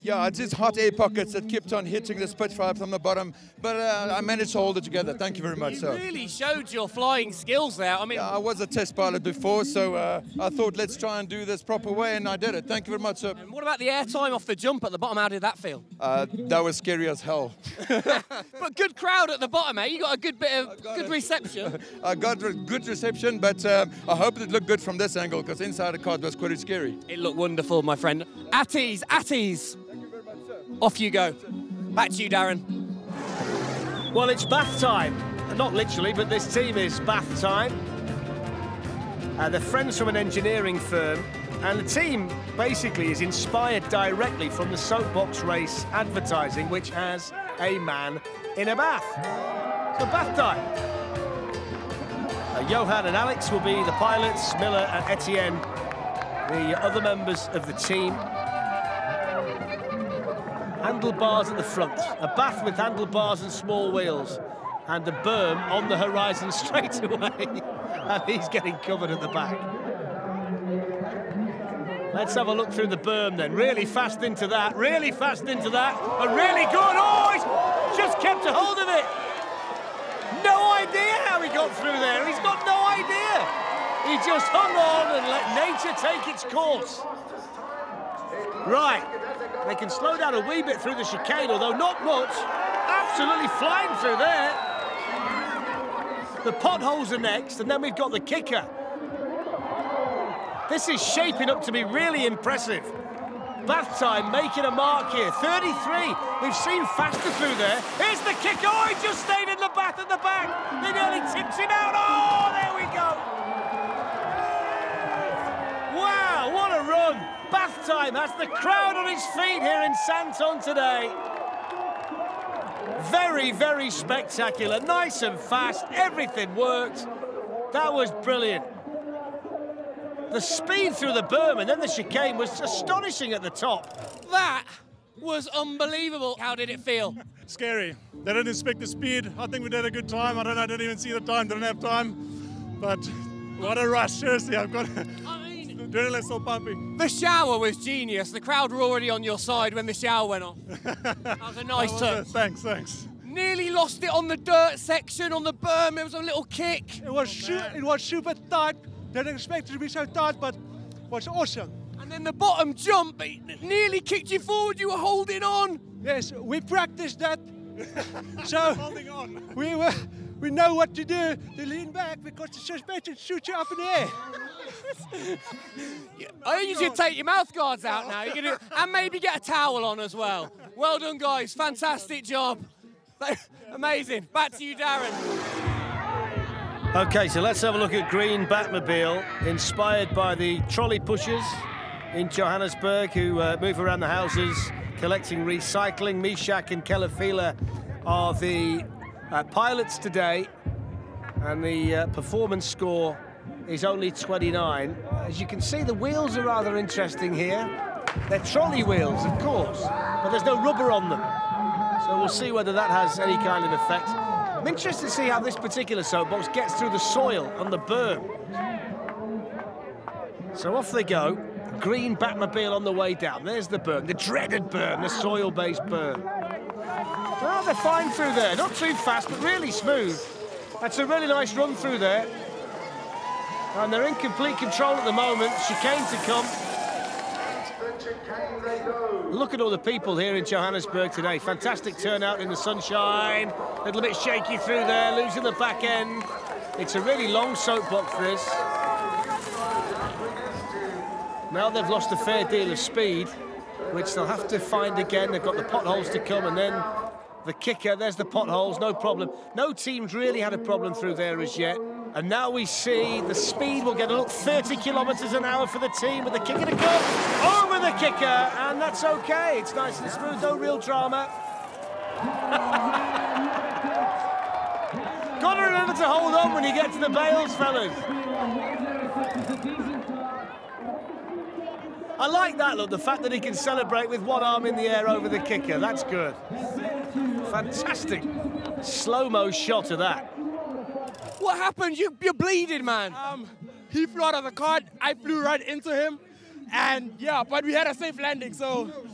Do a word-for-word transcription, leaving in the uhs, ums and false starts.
Yeah, it's just hot air pockets that kept on hitting the Spitfire from the bottom, but uh, I managed to hold it together. Thank you very much. You so. really showed your flying skills there. I mean, yeah, I was a test pilot before, so uh, I thought let's try and do this proper way, and I did it. Thank you very much, sir. And what about the airtime off the jump at the bottom? How did that feel? Uh, that was scary as hell. But good crowd at the bottom, eh? You got a good bit of good it. reception. I got re good reception, but um, I hope it looked good from this angle, because inside the car it was quite scary. It looked wonderful, my friend. At ease, at ease. Off you go. Back to you, Darren. Well, it's bath time. Not literally, but this team is bath time. Uh, they're friends from an engineering firm, and the team basically is inspired directly from the Soapbox Race advertising, which has a man in a bath. So bath time. Uh, Johan and Alex will be the pilots, Miller and Etienne, the other members of the team. Handlebars at the front, a bath with handlebars and small wheels, and a berm on the horizon straight away, and he's getting covered at the back. Let's have a look through the berm then. Really fast into that, really fast into that, and really good. Oh, he's just kept a hold of it. No idea how he got through there. He's got no idea. He just hung on and let nature take its course. Right. They can slow down a wee bit through the chicane, although not much. Absolutely flying through there. The potholes are next, and then we've got the kicker. This is shaping up to be really impressive. Bath time making a mark here. thirty-three. We've seen faster through there. Here's the kicker. Oh, he just stayed in the bath at the back. They nearly tipped him out. Oh, there we go. Wow, what a run. Bath time has the crowd on its feet here in Santon today. Very, very spectacular. Nice and fast. Everything worked. That was brilliant. The speed through the berm and then the chicane was astonishing at the top. That was unbelievable. How did it feel? Scary. They didn't expect the speed. I think we did a good time. I don't know, I didn't even see the time, didn't have time. But what a rush, seriously. I've got adrenaline still pumping. The shower was genius. The crowd were already on your side when the shower went on. That was a nice touch. Thanks, thanks. Nearly lost it on the dirt section, on the berm. It was a little kick. It was, oh, it was super tight. Didn't expect it to be so tight, but it was awesome. And then the bottom jump, it nearly kicked you forward. You were holding on. Yes, we practiced that. So holding on. we were, we know what to do to lean back because the suspension shoots you up in the air. Yeah, I think you should take your mouth guards out now. You can do, and maybe get a towel on as well. Well done, guys. Fantastic job. Amazing. Back to you, Darren. OK, so let's have a look at Green Batmobile, inspired by the trolley pushers in Johannesburg who uh, move around the houses collecting recycling. Mishak and Kelafila are the uh, pilots today, and the uh, performance score is only twenty-nine. As you can see, the wheels are rather interesting here. They're trolley wheels, of course, but there's no rubber on them. So we'll see whether that has any kind of effect. I'm interested to see how this particular soapbox gets through the soil on the berm. So off they go. Green Batmobile on the way down. There's the berm, the dreaded berm, the soil-based berm. Well, they're fine through there. Not too fast, but really smooth. That's a really nice run through there. And they're in complete control at the moment. Chicane to come. Look at all the people here in Johannesburg today. Fantastic turnout in the sunshine. A little bit shaky through there, losing the back end. It's a really long soapbox, this. Now they've lost a fair deal of speed, which they'll have to find again. They've got the potholes to come, and then the kicker. There's the potholes, no problem. No team's really had a problem through there as yet. And now we see the speed will get a look, thirty kilometres an hour for the team with the kicker to come. Over the kicker, and that's okay. It's nice and smooth, no real drama. Got to remember to hold on when you get to the bales, fellas. I like that, look, the fact that he can celebrate with one arm in the air over the kicker. That's good. Fantastic slow-mo shot of that. What happened? You, you're bleeding, man. Um, he flew out of the car. I flew right into him. And, yeah, but we had a safe landing, so